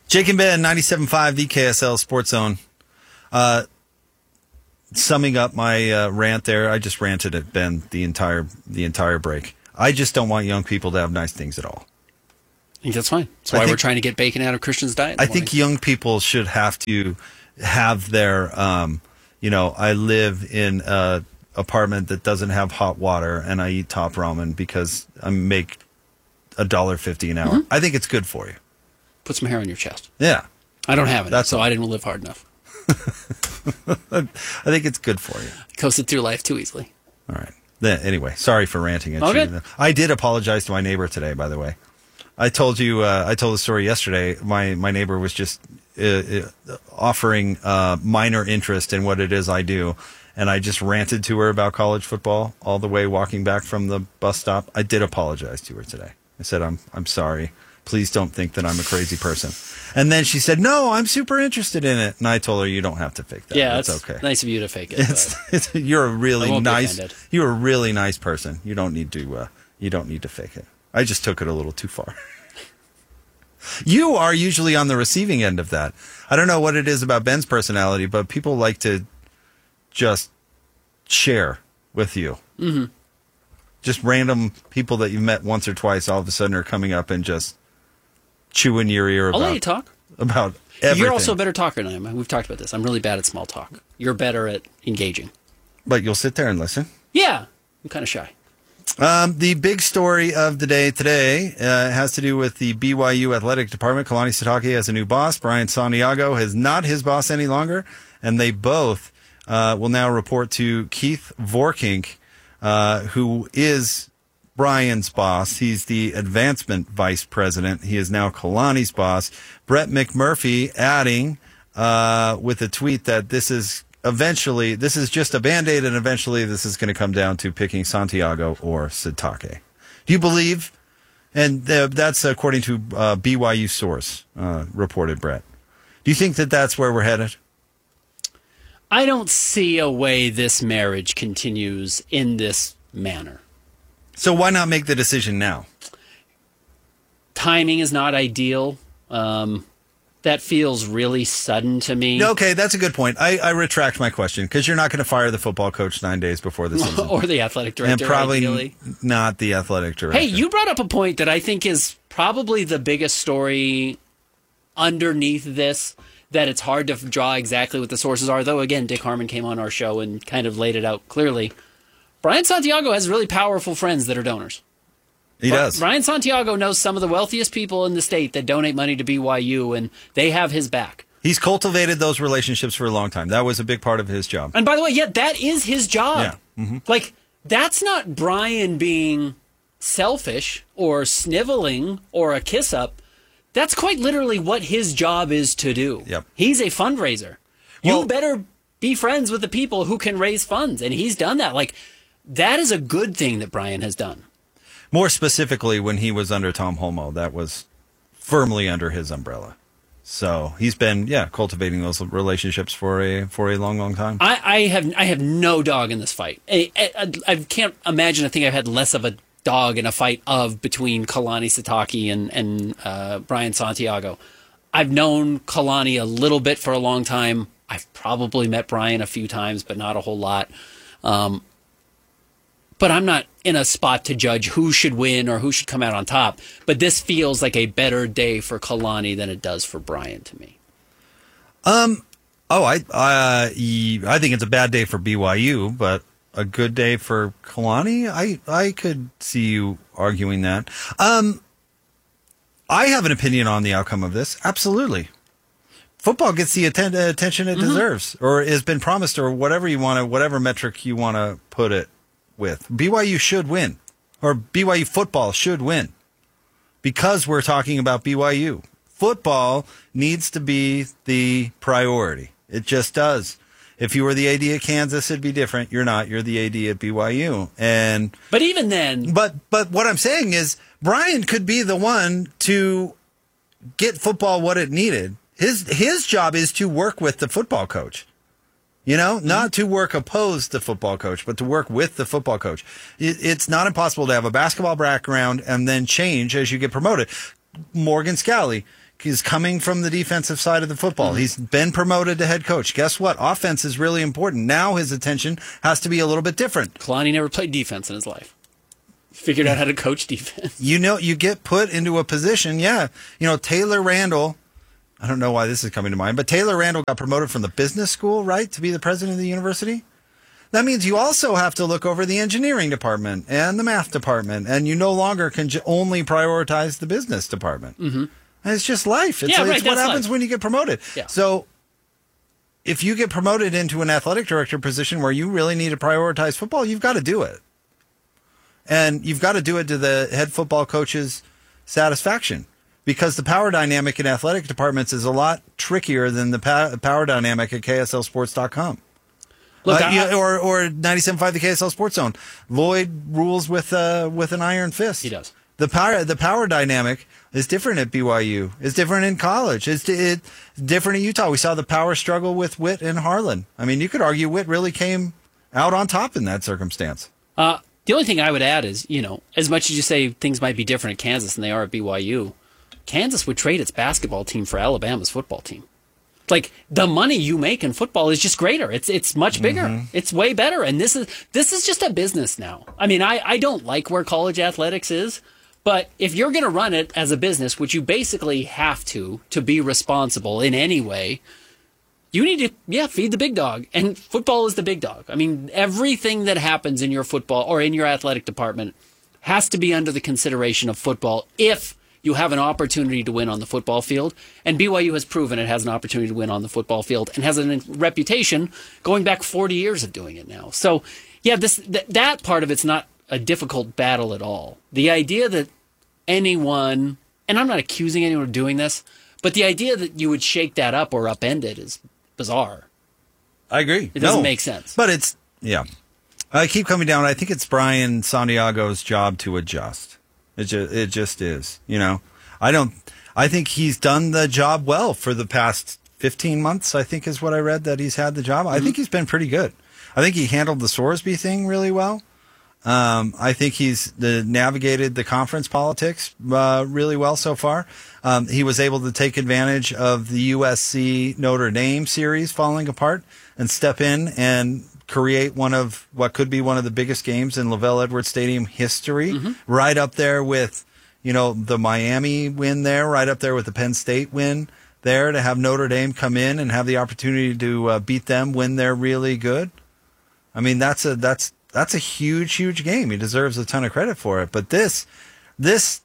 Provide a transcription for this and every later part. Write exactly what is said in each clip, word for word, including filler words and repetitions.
Jake and Ben, ninety-seven point five, the K S L Sports Zone. Uh, summing up my uh, rant there, I just ranted at Ben the entire the entire break. I just don't want young people to have nice things at all. I think that's fine. That's why think, we're trying to get bacon out of Christian's diet. I think young people should have to have their, um, you know, I live in a apartment that doesn't have hot water and I eat top ramen because I make a dollar fifty an hour. Mm-hmm. I think it's good for you. Put some hair on your chest. Yeah. I don't have it, That's so all. I didn't live hard enough. I think it's good for you. Coasted through life too easily. All right. Then, anyway, sorry for ranting at okay. you. I did apologize to my neighbor today, by the way. I told you, uh, I told the story yesterday. My, my neighbor was just uh, uh, offering uh, minor interest in what it is I do. And I just ranted to her about college football all the way walking back from the bus stop. I did apologize to her today. I said, I'm, I'm sorry. Please don't think that I'm a crazy person. And then she said, no, I'm super interested in it. And I told her, you don't have to fake that. Yeah, it's it's okay. Nice of you to fake it. It's, it's, you're a really nice, offended. you're a really nice person. You don't need to, uh, you don't need to fake it. I just took it a little too far. You are usually on the receiving end of that. I don't know what it is about Ben's personality, but people like to just share with you. Mm-hmm. Just random people that you've met once or twice all of a sudden are coming up and just chewing your ear about, I'll let you talk. about everything. You're also a better talker than I am. We've talked about this. I'm really bad at small talk. You're better at engaging. But you'll sit there and listen? Yeah. I'm kind of shy. Um, the big story of the day today uh, has to do with the B Y U athletic department. Kalani Sitake has a new boss. Brian Santiago is not his boss any longer, and they both uh, will now report to Keith Vorkink, uh, who is Brian's boss. He's the advancement vice president. He is now Kalani's boss. Brett McMurphy adding uh, with a tweet that this is eventually, this is just a Band-Aid, and eventually this is going to come down to picking Santiago or Sitake. Do you believe, and uh, that's according to uh, B Y U source, uh, reported Brett. Do you think that that's where we're headed? I don't see a way this marriage continues in this manner. So why not make the decision now? Timing is not ideal. Um, that feels really sudden to me. Okay, that's a good point. I, I retract my question, because you're not going to fire the football coach nine days before the season. Or the athletic director, and probably ideally. not the athletic director. Hey, you brought up a point that I think is probably the biggest story underneath this, that it's hard to draw exactly what the sources are. Though, again, Dick Harmon came on our show and kind of laid it out clearly. Brian Santiago has really powerful friends that are donors. He does. Brian Santiago knows some of the wealthiest people in the state that donate money to B Y U, and they have his back. He's cultivated those relationships for a long time. That was a big part of his job. And by the way, yeah, that is his job. Yeah. Mm-hmm. Like, that's not Brian being selfish or sniveling or a kiss-up. That's quite literally what his job is to do. Yep. He's a fundraiser. Well, you better be friends with the people who can raise funds, and he's done that. Like, that is a good thing that Brian has done. More specifically, when he was under Tom Holmoe, that was firmly under his umbrella. So he's been, yeah, cultivating those relationships for a for a long, long time. I, I have I have no dog in this fight. I, I, I can't imagine a thing I've had less of a dog in a fight of between Kalani Sitake and and uh, Brian Santiago. I've known Kalani a little bit for a long time. I've probably met Brian a few times, but not a whole lot. Um, But I'm not in a spot to judge who should win or who should come out on top. But this feels like a better day for Kalani than it does for Brian to me. Um. Oh, I uh, I think it's a bad day for B Y U, but a good day for Kalani. I I could see you arguing that. Um. I have an opinion on the outcome of this. Absolutely. Football gets the atten- attention it Mm-hmm. deserves, or has been promised, or whatever you want to, whatever metric you want to put it with. B Y U should win, or B Y U football should win, because we're talking about B Y U. Football needs to be the priority. It just does. If you were the A D at Kansas, it'd be different. You're not. You're the A D at B Y U. And But even then, but but what I'm saying is Brian could be the one to get football what it needed. His his job is to work with the football coach. You know, not to work opposed the football coach, but to work with the football coach. It, it's not impossible to have a basketball background and then change as you get promoted. Morgan Scalley is coming from the defensive side of the football. Mm-hmm. He's been promoted to head coach. Guess what? Offense is really important. Now his attention has to be a little bit different. Kalani never played defense in his life. Figured out how to coach defense. You know, you get put into a position, yeah. You know, Taylor Randall, I don't know why this is coming to mind, but Taylor Randall got promoted from the business school, right, to be the president of the university? That means you also have to look over the engineering department and the math department, and you no longer can j- only prioritize the business department. Mm-hmm. And it's just life. It's, yeah, right, it's what happens life. when you get promoted. Yeah. So if you get promoted into an athletic director position where you really need to prioritize football, you've got to do it. And you've got to do it to the head football coach's satisfaction, because the power dynamic in athletic departments is a lot trickier than the pa- power dynamic at K S L sports dot com. Look, uh, I, yeah, or or ninety-seven point five the K S L Sports Zone. Lloyd rules with uh, with an iron fist. He does. The power the power dynamic is different at B Y U. It's different in college. It's it, different in Utah. We saw the power struggle with Witt and Harlan. I mean, you could argue Witt really came out on top in that circumstance. Uh, the only thing I would add is, you know, as much as you say things might be different at Kansas than they are at B Y U, Kansas would trade its basketball team for Alabama's football team. Like, the money you make in football is just greater. It's it's much bigger. Mm-hmm. It's way better. And this is this is just a business now. I mean, I, I don't like where college athletics is, but if you're going to run it as a business, which you basically have to, to be responsible in any way, you need to, yeah, feed the big dog. And football is the big dog. I mean, everything that happens in your football or in your athletic department has to be under the consideration of football if you have an opportunity to win on the football field. And B Y U has proven it has an opportunity to win on the football field and has a reputation going back forty years of doing it now. So, yeah, this th- that part of it's not a difficult battle at all. The idea that anyone, and I'm not accusing anyone of doing this, but the idea that you would shake that up or upend it is bizarre. I agree. It doesn't no, make sense. But it's, yeah. I keep coming down. I think it's Brian Santiago's job to adjust. It just, it just is, you know. I don't, I think he's done the job well for the past fifteen months, I think is what I read that he's had the job. Mm-hmm. I think he's been pretty good. I think he handled the Sorsby thing really well. Um, I think he's the, navigated the conference politics uh, really well so far. Um, he was able to take advantage of the U S C Notre Dame series falling apart and step in and create one of what could be one of the biggest games in LaVell Edwards Stadium history, mm-hmm. right up there with, you know, the Miami win there, right up there with the Penn State win there, to have Notre Dame come in and have the opportunity to uh, beat them when they're really good. I mean, that's a that's that's a huge, huge game. He deserves a ton of credit for it. But this this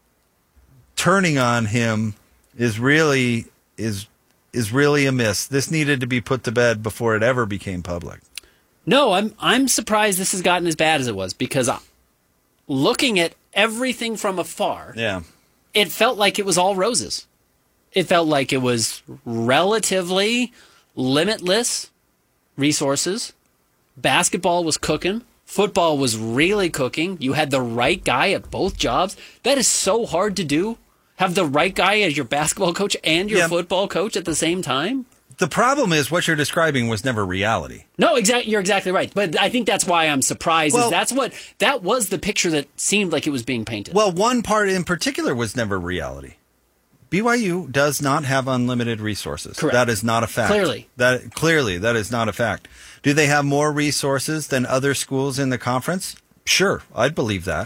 turning on him is really is is really a miss. This needed to be put to bed before it ever became public. No, I'm I'm surprised this has gotten as bad as it was, because I, looking at everything from afar, yeah, it felt like it was all roses. It felt like it was relatively limitless resources. Basketball was cooking. Football was really cooking. You had the right guy at both jobs. That is so hard to do. Have the right guy as your basketball coach and your yeah. football coach at the same time. The problem is what you're describing was never reality. No, exactly. You're exactly right. But I think that's why I'm surprised. Well, is that's what that was the picture that seemed like it was being painted. Well, one part in particular was never reality. B Y U does not have unlimited resources. Correct. That is not a fact. Clearly. That clearly that is not a fact. Do they have more resources than other schools in the conference? Sure, I'd believe that.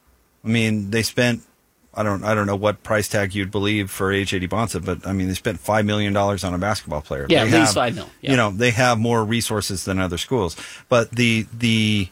I mean, they spent I don't I don't know what price tag you'd believe for A J Debonsa, but I mean they spent five million dollars on a basketball player. Yeah, they at least have, five mil. Yeah. You know, they have more resources than other schools. But the the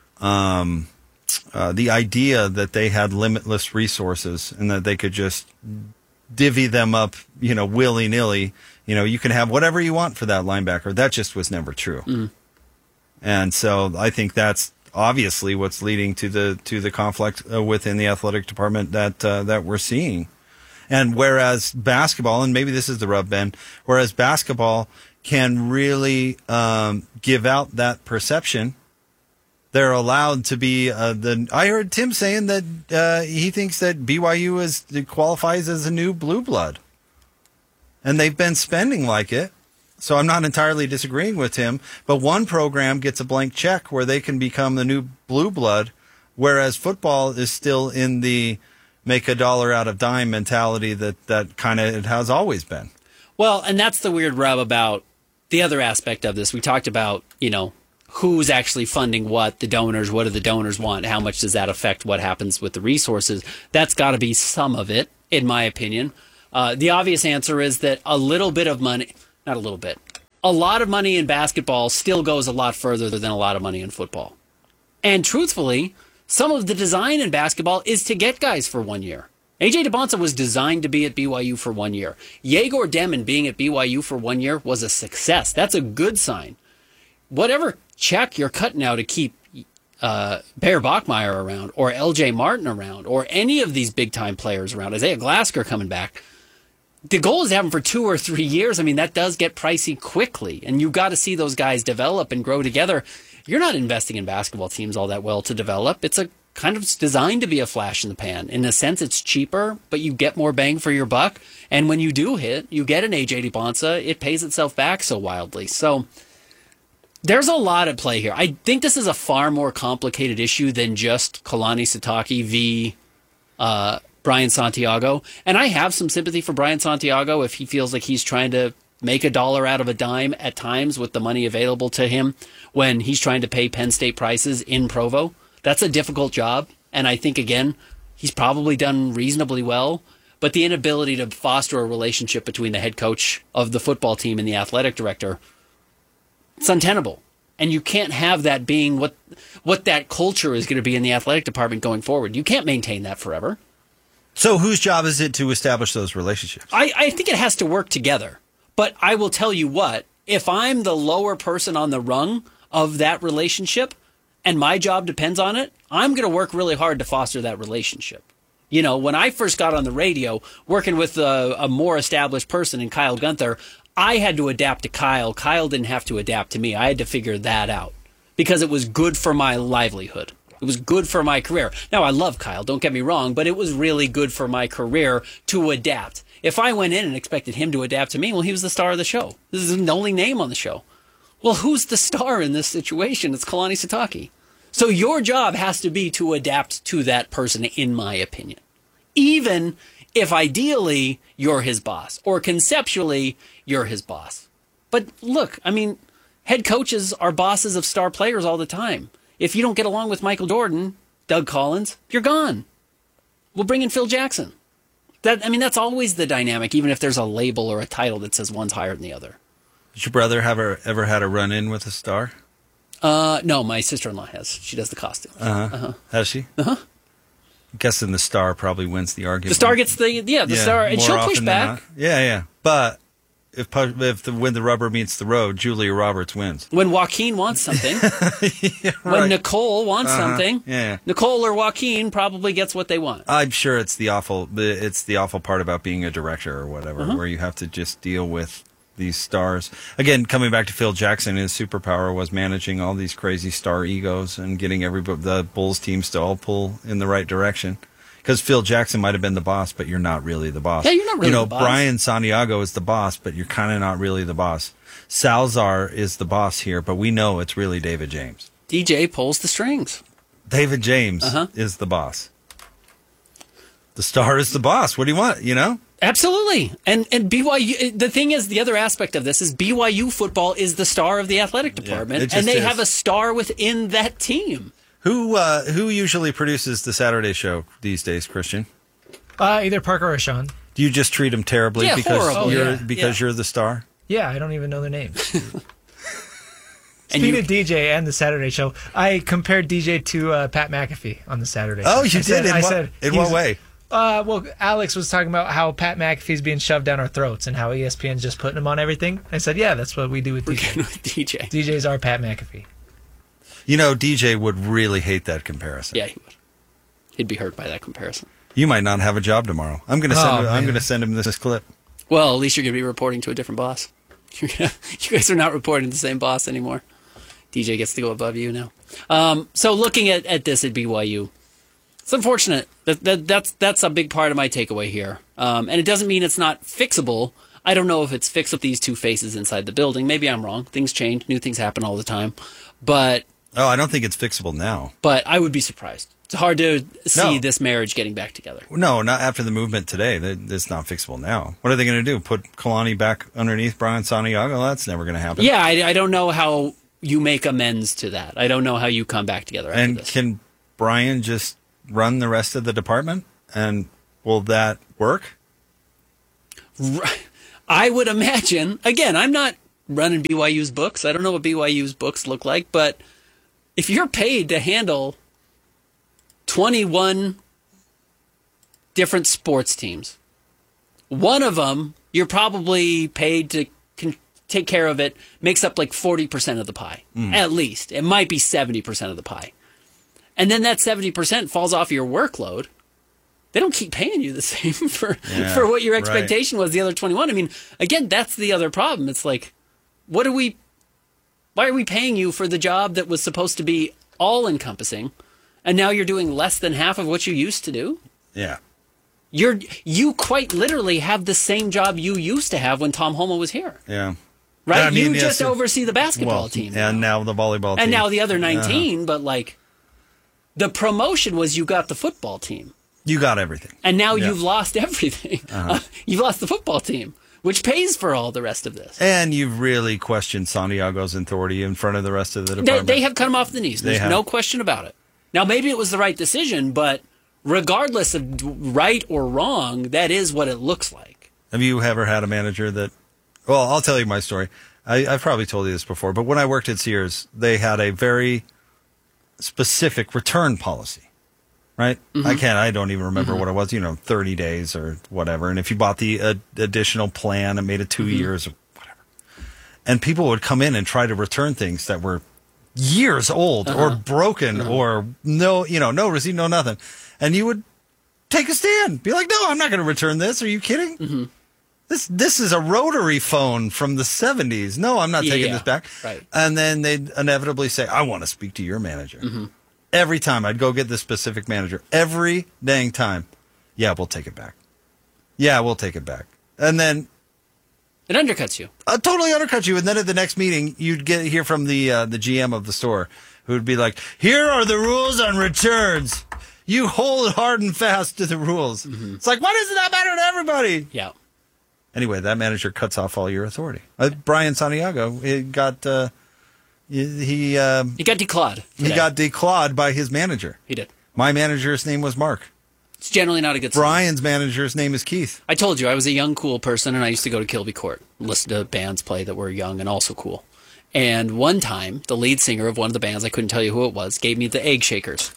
um uh, the idea that they had limitless resources and that they could just divvy them up, you know, willy-nilly, you know, you can have whatever you want for that linebacker. That just was never true. Mm. And so I think that's obviously what's leading to the to the conflict uh, within the athletic department that uh, that we're seeing. And whereas basketball, and maybe this is the rub, Ben, whereas basketball can really um, give out that perception, they're allowed to be uh, the. I heard Tim saying that uh, he thinks that B Y U is qualifies as a new blue blood, and they've been spending like it. So I'm not entirely disagreeing with him, but one program gets a blank check where they can become the new blue blood, whereas football is still in the make a dollar out of dime mentality that, that kind of it has always been. Well, and that's the weird rub about the other aspect of this. We talked about, you know, who's actually funding what, the donors, what do the donors want, how much does that affect what happens with the resources? That's got to be some of it, in my opinion. Uh, the obvious answer is that a little bit of money, not a little bit, a lot of money in basketball still goes a lot further than a lot of money in football. And truthfully, some of the design in basketball is to get guys for one year. A J DeBonsa was designed to be at B Y U for one year. Yegor Demmin being at B Y U for one year was a success. That's a good sign. Whatever check you're cutting now to keep uh, Bear Bachmeier around, or L J Martin around, or any of these big-time players around, Isaiah Glasker coming back, the goal is to have them for two or three years. I mean, that does get pricey quickly, and you've got to see those guys develop and grow together. You're not investing in basketball teams all that well to develop. It's a kind of designed to be a flash in the pan. In a sense, it's cheaper, but you get more bang for your buck. And when you do hit, you get an A J DeBonsa, it pays itself back so wildly. So there's a lot at play here. I think this is a far more complicated issue than just Kalani Sitake v. Uh, Brian Santiago. And I have some sympathy for Brian Santiago if he feels like he's trying to make a dollar out of a dime at times with the money available to him when he's trying to pay Penn State prices in Provo. That's a difficult job, and I think, again, he's probably done reasonably well, but the inability to foster a relationship between the head coach of the football team and the athletic director, it's untenable. And you can't have that being what what that culture is going to be in the athletic department going forward. You can't maintain that forever. So whose job is it to establish those relationships? I, I think it has to work together. But I will tell you what, if I'm the lower person on the rung of that relationship, and my job depends on it, I'm going to work really hard to foster that relationship. You know, when I first got on the radio, working with a, a more established person in Kyle Gunther, I had to adapt to Kyle. Kyle didn't have to adapt to me. I had to figure that out because it was good for my livelihood. It was good for my career. Now, I love Kyle, don't get me wrong, but it was really good for my career to adapt. If I went in and expected him to adapt to me, well, he was the star of the show. This is the only name on the show. Well, who's the star in this situation? It's Kalani Sitake. So your job has to be to adapt to that person, in my opinion. Even if ideally you're his boss, or conceptually you're his boss. But look, I mean, head coaches are bosses of star players all the time. If you don't get along with Michael Jordan, Doug Collins, you're gone. We'll bring in Phil Jackson. That I mean, that's always the dynamic, even if there's a label or a title that says one's higher than the other. Did your brother ever ever had a run-in with a star? Uh, no, my sister-in-law has. She does the costume. Uh-huh. uh-huh. Has she? Uh-huh. I'm guessing the star probably wins the argument. The star gets the, yeah, the yeah, star, and she'll push back. Yeah, yeah. But if if the, when the rubber meets the road, Julia Roberts wins. When Joaquin wants something. yeah, right. When Nicole wants uh-huh. something. Yeah. Nicole or Joaquin probably gets what they want. I'm sure it's the awful, it's the awful part about being a director or whatever, uh-huh. where you have to just deal with these stars. Again, coming back to Phil Jackson, his superpower was managing all these crazy star egos and getting everybody, the Bulls teams to all pull in the right direction. Because Phil Jackson might have been the boss, but you're not really the boss. Yeah, you're not really you know, the boss. Brian Santiago is the boss, but you're kind of not really the boss. Salazar is the boss here, but we know it's really David James. D J pulls the strings. David James uh-huh. is the boss. The star is the boss. What do you want, you know? Absolutely. And and B Y U, the thing is, the other aspect of this is B Y U football is the star of the athletic department, yeah, and they is. have a star within that team. Who uh, who usually produces the Saturday show these days, Christian? Uh, either Parker or Sean. Do you just treat them terribly Yeah, because horrible. you're Oh, yeah. because Yeah. you're the star? Yeah, I don't even know their names. And Speaking you- of D J and the Saturday show, I compared D J to uh, Pat McAfee on the Saturday Oh, show. you I said- did? In I what, said in he what was- way? Uh, well, Alex was talking about how Pat McAfee's being shoved down our throats and how E S P N's just putting him on everything. I said, yeah, that's what we do with D J. with D J. D J's our Pat McAfee. You know, D J would really hate that comparison. Yeah, he would. He'd be hurt by that comparison. You might not have a job tomorrow. I'm going to send. Oh, him, I'm man. going to send him this clip. Well, at least you're going to be reporting to a different boss. You're gonna, you guys are not reporting to the same boss anymore. D J gets to go above you now. Um, so looking at, at this at B Y U, it's unfortunate. That, that that's that's a big part of my takeaway here. Um, and it doesn't mean it's not fixable. I don't know if it's fixed with these two faces inside the building. Maybe I'm wrong. Things change. New things happen all the time. But Oh, I don't think it's fixable now. but I would be surprised. It's hard to see No. this marriage getting back together. No, not after the movement today. That- It's not fixable now. What are they going to do? Put Kalani back underneath Brian Santiago? That's never going to happen. Yeah, I, I don't know how you make amends to that. I don't know how you come back together after And this. can Brian just run the rest of the department? And will that work? I would imagine, again, I'm not running B Y U's books. I don't know what B Y U's books look like, but if you're paid to handle twenty-one different sports teams, one of them you're probably paid to con- take care of it, makes up like forty percent of the pie, Mm. at least. It might be seventy percent of the pie. And then that seventy percent falls off your workload. They don't keep paying you the same for, Yeah, for what your right. expectation was the other twenty-one. I mean, again, that's the other problem. It's like, what are we, why are we paying you for the job that was supposed to be all encompassing? And now you're doing less than half of what you used to do? Yeah. You're, you quite literally have the same job you used to have when Tom Homo was here, Yeah. right? I mean, you yes, just it- oversee the basketball Well, team. and now the volleyball team. and now the other nineteen, but like, the promotion was you got the football team. You got everything. And now Yeah. you've lost everything. Uh, you've lost the football team, which pays for all the rest of this. And you've really questioned Santiago's authority in front of the rest of the They, department. they have cut him off the knees. They There's have. no question about it. Now, maybe it was the right decision, but regardless of d- right or wrong, that is what it looks like. Have you ever had a manager that? Well, I'll tell you my story. I, I've probably told you this before, but when I worked at Sears, they had a very specific return policy. Right? Mm-hmm. I can't. I don't even remember what it was. You know, thirty days or whatever. And if you bought the uh, additional plan and made it two Mm-hmm. years or whatever, and people would come in and try to return things that were years old Uh-huh. or broken or no, you know, no receipt, no nothing, and you would take a stand, be like, "No, I'm not going to return this. Are you kidding? Mm-hmm. This this is a rotary phone from the seventies. No, I'm not Yeah, taking yeah. this back." Right. And then they'd inevitably say, "I want to speak to your manager." Mm-hmm. Every time I'd go get this specific manager, every dang time, yeah, we'll take it back. Yeah, we'll take it back. And then It undercuts you. uh, totally undercut you. And then at the next meeting, you'd get hear from the uh, the G M of the store, who would be like, "Here are the rules on returns. You hold hard and fast to the rules." Mm-hmm. It's like, why doesn't that matter to everybody? Yeah. Anyway, that manager cuts off all your authority. Uh, Brian Santiago, he got uh, he he, um, He got declawed. he today. got declawed by his manager. He did. My manager's name was Mark. It's generally not a good sign. Brian's manager's name is Keith. I told you I was a young, cool person, and I used to go to Kilby Court, listen to bands play that were young and also cool. And one time, the lead singer of one of the bands, I couldn't tell you who it was, gave me the egg shakers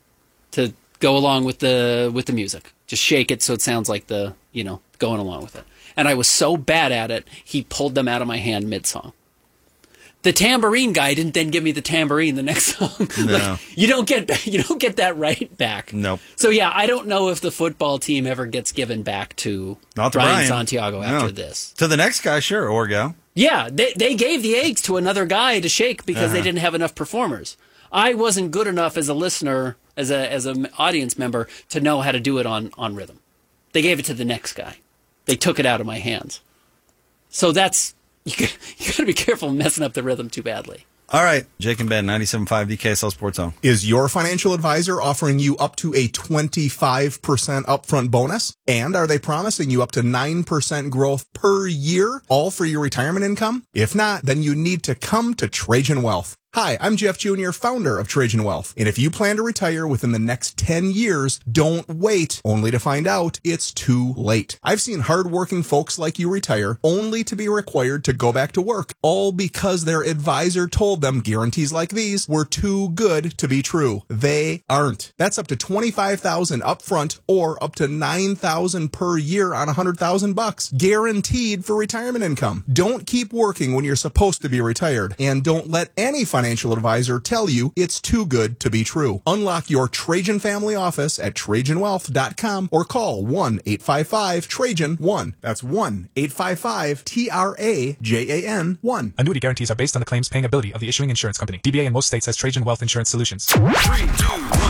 to go along with the with the music. Just shake it so it sounds like the, you know, going along with it. And I was so bad at it, he pulled them out of my hand mid-song. The tambourine guy didn't then give me the tambourine the next song. No. Like, you don't get you don't get that right back. Nope. So yeah, I don't know if the football team ever gets given back to Not to Brian, Brian. Santiago after No. this. To the next guy, sure, or gal. Yeah, they they gave the eggs to another guy to shake because Uh-huh. they didn't have enough performers. I wasn't good enough as a listener, as a as an audience member, to know how to do it on on rhythm. They gave it to the next guy. They took it out of my hands. So that's you got, you got to be careful messing up the rhythm too badly. All right, Jake and Ben, ninety-seven point five D K S L Sports Zone. Is your financial advisor offering you up to a twenty-five percent upfront bonus? And are they promising you up to nine percent growth per year, all for your retirement income? If not, then you need to come to Trajan Wealth. Hi, I'm Jeff Junior, founder of Trajan Wealth. And if you plan to retire within the next ten years, don't wait only to find out it's too late. I've seen hardworking folks like you retire only to be required to go back to work, all because their advisor told them guarantees like these were too good to be true. They aren't. That's up to twenty-five thousand dollars upfront or up to nine thousand dollars per year on one hundred thousand bucks, guaranteed for retirement income. Don't keep working when you're supposed to be retired, and don't let any financial financial advisor tell you it's too good to be true. Unlock your Trajan family office at Trajan Wealth dot com or call one eight five five Trajan one. That's one eight five five T R A J A N one. Annuity guarantees are based on the claims paying ability of the issuing insurance company. D B A in most states has Trajan Wealth Insurance Solutions. Three, two, one.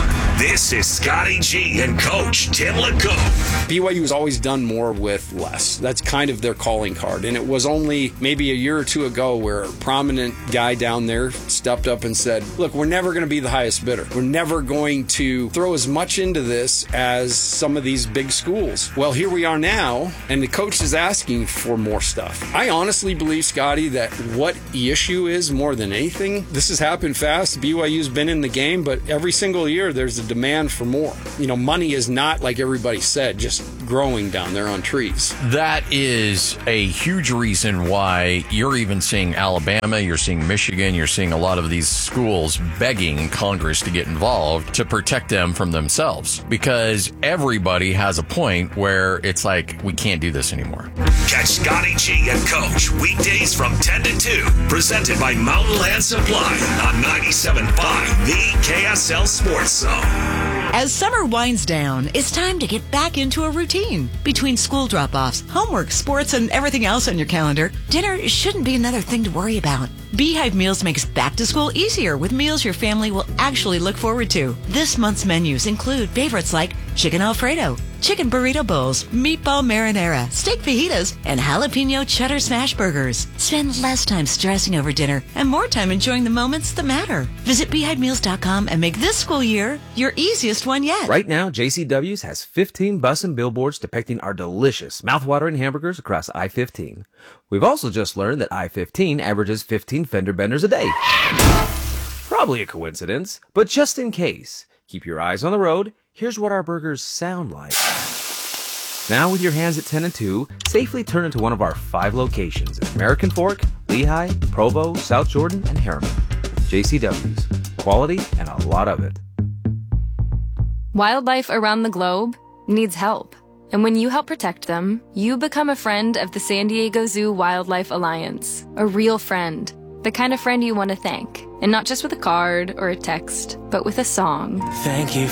This is Scotty G and Coach Tim LeComb. B Y U has always done more with less. That's kind of their calling card. And it was only maybe a year or two ago where a prominent guy down there stepped up and said, look, we're never going to be the highest bidder. We're never going to throw as much into this as some of these big schools. Well, here we are now, and the coach is asking for more stuff. I honestly believe, Scotty, that what the issue is more than anything, this has happened fast. B Y U's been in the game, but every single year there's a demand for more. You know, money is not, like everybody said, just growing down there on trees. That is a huge reason why you're even seeing Alabama, you're seeing Michigan, you're seeing a lot of these schools begging Congress to get involved to protect them from themselves, because everybody has a point where it's like, we can't do this anymore. Catch Scotty G and Coach weekdays from ten to two, presented by Mountain Land Supply on ninety-seven point five, the K S L Sports Zone. As summer winds down, it's time to get back into a routine. Between school drop-offs, homework, sports, and everything else on your calendar, dinner shouldn't be another thing to worry about. Beehive Meals makes back to school easier with meals your family will actually look forward to. This month's menus include favorites like chicken Alfredo, chicken burrito bowls, meatball marinara, steak fajitas, and jalapeno cheddar smash burgers. Spend less time stressing over dinner and more time enjoying the moments that matter. Visit beehive meals dot com and make this school year your easiest one yet. Right now, J C W's has fifteen bus and billboards depicting our delicious, mouthwatering hamburgers across I fifteen. We've also just learned that I fifteen averages fifteen fender benders a day. Probably a coincidence, but just in case, keep your eyes on the road. Here's what our burgers sound like. Now with your hands at ten and two, safely turn into one of our five locations at American Fork, Lehigh, Provo, South Jordan, and Harriman. J C W's. Quality and a lot of it. Wildlife around the globe needs help. And when you help protect them, you become a friend of the San Diego Zoo Wildlife Alliance. A real friend. The kind of friend you want to thank. And not just with a card or a text, but with a song. Thank you